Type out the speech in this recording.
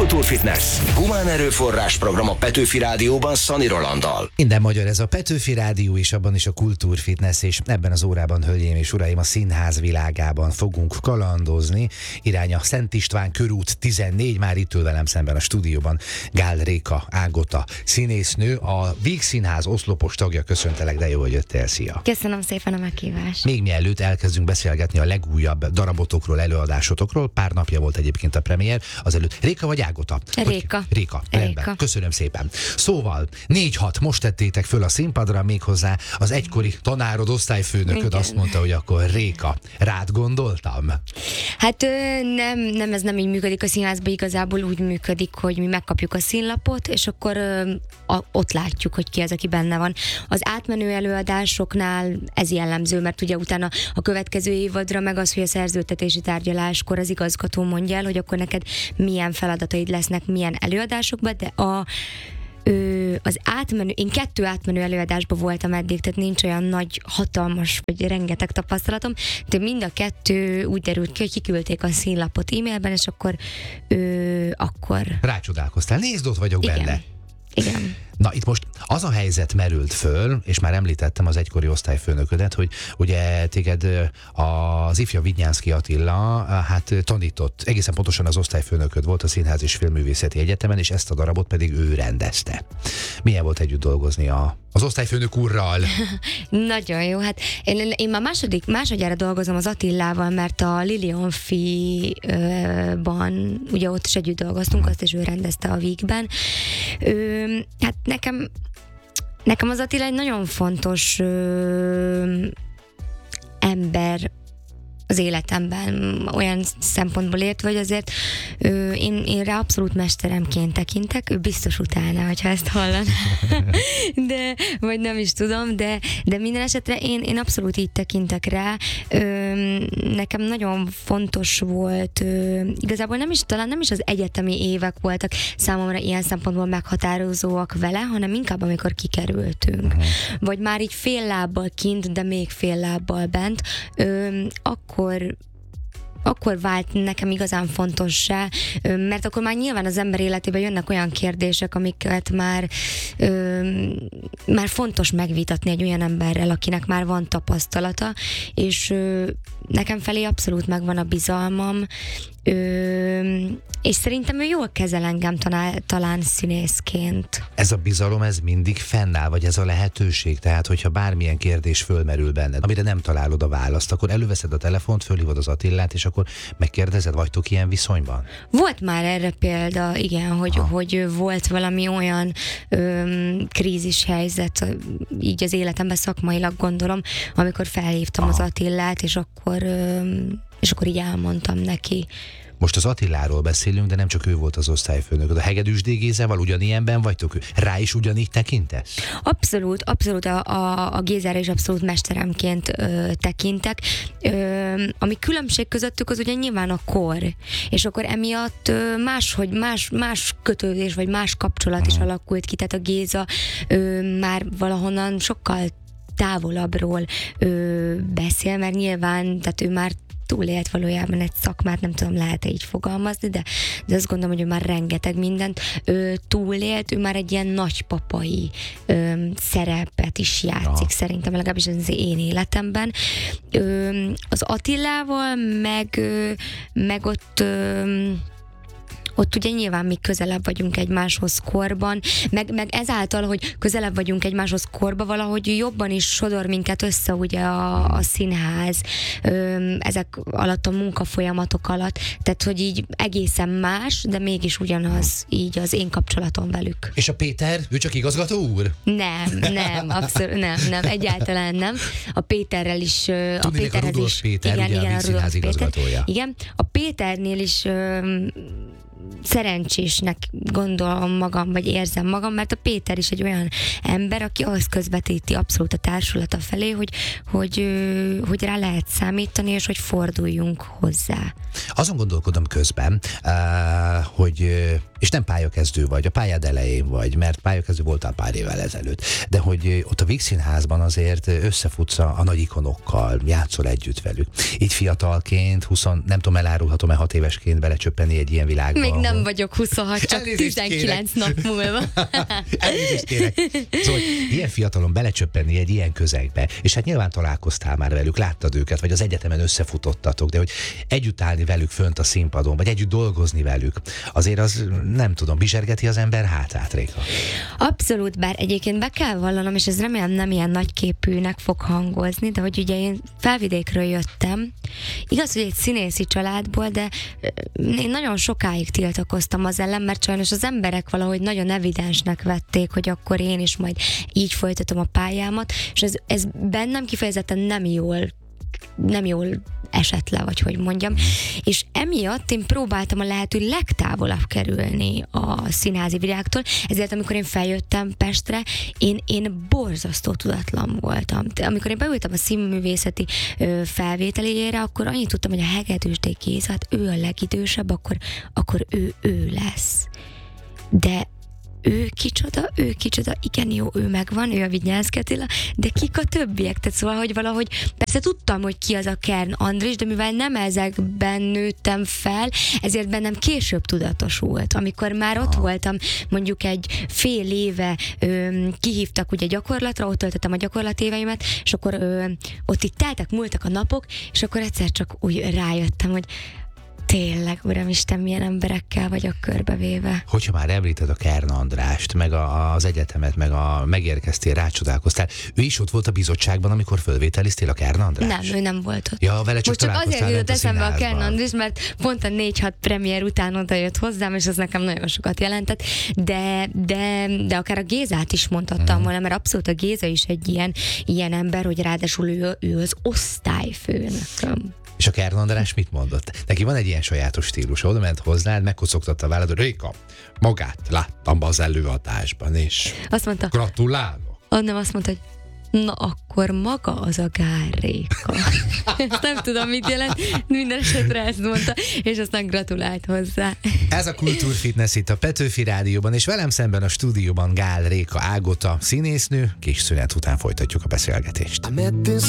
Kultúrfitness. Humán erőforrás program a Petőfi Rádióban Szani Rolanddal. Minden magyar, ez a Petőfi Rádió is, abban is a Kultúrfitness, és ebben az órában, hölgyeim és uraim, a színház világában fogunk kalandozni. Irány a Szent István körút 14, már itt ül velem szemben a stúdióban Gál Réka Ágota színésznő, a Víg Színház oszlopos tagja. Köszöntelek, de jó, hogy jöttél, szia! Köszönöm szépen a meghívást. Még mielőtt elkezdünk beszélgetni a legújabb darabotokról, előadásotokról, pár napja volt egyébként a premier, azelőtt Réka vagy Ágota? Réka. Réka, rendben. Réka. Köszönöm szépen. Szóval 4-6 most tettétek föl a színpadra, méghozzá az egykori tanárod, osztályfőnököd Igen. azt mondta, hogy akkor Réka, rád gondoltam? Hát nem, ez nem így működik a színházban, igazából úgy működik, hogy mi megkapjuk a színlapot, és akkor ott látjuk, hogy ki az, aki benne van. Az átmenő előadásoknál ez jellemző, mert ugye utána a következő évadra meg az, hogy a szerződtetési tárgyaláskor az igazgató mondja el, hogy akkor neked milyen feladataid lesznek, milyen előadásokban, de az átmenő, én 2 átmenő előadásban voltam eddig, tehát nincs olyan nagy, hatalmas, vagy rengeteg tapasztalatom, de mind a 2 úgy derült ki, hogy kiküldték a színlapot e-mailben, és akkor... Rácsodálkoztál, nézd, ott vagyok Igen. benne. Igen. Na, itt most az a helyzet merült föl, és már említettem az egykori osztályfőnöködet, hogy ugye téged az ifja Vidnyánszky Attila tanított, egészen pontosan az osztályfőnököd volt a Színház és Filmművészeti Egyetemen, és ezt a darabot pedig ő rendezte. Milyen volt együtt dolgozni az osztályfőnök úrral? Nagyon jó, hát én már másodjára dolgozom az Attilával, mert a Lilionfi-ban, ugye ott is együtt dolgoztunk, azt is ő rendezte a Vígben. Hát nekem az Attila egy nagyon fontos ember az életemben, olyan szempontból értve, hogy azért én rá abszolút mesteremként tekintek, ő biztos utálná, hogyha ezt hallaná, de, vagy nem is tudom, de minden esetre én abszolút így tekintek rá. Nekem nagyon fontos volt, igazából talán nem is az egyetemi évek voltak számomra ilyen szempontból meghatározóak vele, hanem inkább amikor kikerültünk. Vagy már így fél lábbal kint, de még fél lábbal bent, akkor vált nekem igazán fontossá, mert akkor már nyilván az ember életében jönnek olyan kérdések, amiket már fontos megvitatni egy olyan emberrel, akinek már van tapasztalata, és nekem felé abszolút megvan a bizalmam, és szerintem ő jól kezel engem talán színészként. Ez a bizalom, ez mindig fennáll, vagy ez a lehetőség? Tehát, hogyha bármilyen kérdés fölmerül benned, amire nem találod a választ, akkor előveszed a telefont, fölhívod az Attilát, és akkor megkérdezed, vagytok ilyen viszonyban? Volt már erre példa, igen, hogy volt valami olyan krízis helyzet, így az életemben szakmailag gondolom, amikor felhívtam az Attilát, és akkor így elmondtam neki. Most az Attiláról beszélünk, de nem csak ő volt az osztályfőnök. A Hegedűs D. Gézával ugyanilyenben vagytok? Rá is ugyanígy tekintesz? Abszolút a Gézára is abszolút mesteremként tekintek. Ami különbség közöttük, az ugye nyilván a kor. És akkor emiatt más kötődés, vagy más kapcsolat is alakult ki. Tehát a Géza már valahonnan sokkal távolabbról beszél, mert nyilván, tehát ő már túlélt valójában egy szakmát, nem tudom, lehet-e így fogalmazni, de azt gondolom, hogy ő már rengeteg mindent túlélt, ő már egy ilyen nagypapai szerepet is játszik, szerintem, legalábbis az én életemben. Az Attilával meg ott ugye nyilván mi közelebb vagyunk egymáshoz korban, meg ezáltal, hogy közelebb vagyunk egymáshoz korban, valahogy jobban is sodor minket össze ugye a színház ezek alatt, a munkafolyamatok alatt, tehát hogy így egészen más, de mégis ugyanaz így az én kapcsolatom velük. És a Péter, ő csak igazgató úr? Nem, abszolút nem, egyáltalán nem. A Péterrel is... Tudnék, a Rudolf Péter, igen, ugye a Víg Színház igazgatója. Igen, a Péternél is szerencsésnek gondolom magam, vagy érzem magam, mert a Péter is egy olyan ember, aki azt közvetíti abszolút a társulata felé, hogy rá lehet számítani, és hogy forduljunk hozzá. Azon gondolkodom közben, hogy, és nem pályakezdő vagy, a pályád elején vagy, mert pályakezdő voltál pár évvel ezelőtt, de hogy ott a Víg Színházban azért összefutsz a nagy ikonokkal, játszol együtt velük. Így fiatalként, nem tudom, elárulhatom-e 6 évesként belecsöppeni egy ilyen világba? Még nem vagyok 26, csak Elnézést 19 nap múlva. Elnézést kérek. Szóval ilyen fiatalon belecsöppenni egy ilyen közegbe, és hát nyilván találkoztál már velük, láttad őket, vagy az egyetemen összefutottatok, de hogy együtt állni velük fönt a színpadon, vagy együtt dolgozni velük, azért az nem tudom, bizsergeti az ember hátát, Réka. Abszolút, bár egyébként be kell vallanom, és ez remélem nem ilyen nagyképűnek fog hangozni, de hogy ugye én Felvidékről jöttem, igaz, hogy egy színészi családból, de én nagyon sokáig tiltakoztam az ellen, mert sajnos az emberek valahogy nagyon evidensnek vették, hogy akkor én is majd így folytatom a pályámat, és ez bennem kifejezetten nem jól esett le, vagy hogy mondjam. És emiatt én próbáltam a lehető legtávolabb kerülni a színházi világtól, ezért amikor én feljöttem Pestre, én borzasztó tudatlan voltam. Amikor én beültem a színművészeti felvételéjére, akkor annyit tudtam, hogy a Hegedűsdé Géza, hát ő a legidősebb, akkor ő lesz. De ő kicsoda, igen jó, ő megvan, ő a Vidnyánszky Attila, de kik a többiek? Tehát szóval, hogy valahogy, persze tudtam, hogy ki az a Kern Andris, de mivel nem ezekben nőttem fel, ezért bennem később tudatosult. Amikor már ott voltam, mondjuk egy fél éve kihívtak ugye gyakorlatra, ott töltöttem a gyakorlatéveimet, és akkor ott itt múltak a napok, és akkor egyszer csak úgy rájöttem, hogy tényleg, Uramisten, milyen emberekkel vagyok körbevéve. Hogyha már említed a Kern Andrást, meg az egyetemet, megérkeztél, rácsodálkoztál, ő is ott volt a bizottságban, amikor fölvételiztél a Kern András? Nem, ő nem volt ott. Ja, vele csak most csak azért jutott eszembe a Kern András, mert pont a 4-6 premier után oda jött hozzám, és az nekem nagyon sokat jelentett, de akár a Gézát is mondhattam volna, mert abszolút a Géza is egy ilyen ember, hogy ráadásul ő az osztályfőnököm. És a Kern András mit mondott? Neki van egy ilyen sajátos stílus, oda ment hozzád, megkocogtatta a vállad, Réka, magát láttam az előadásban, és azt mondta, gratulálok. Nem, azt mondta, hogy na akkor maga az a Gál Réka. Ezt nem tudom, mit jelent, minden esetre ezt mondta, és aztán gratulált hozzá. Ez a Kultúrfitness itt a Petőfi Rádióban, és velem szemben a stúdióban Gál Réka Ágota színésznő. Kis szünet után folytatjuk a beszélgetést.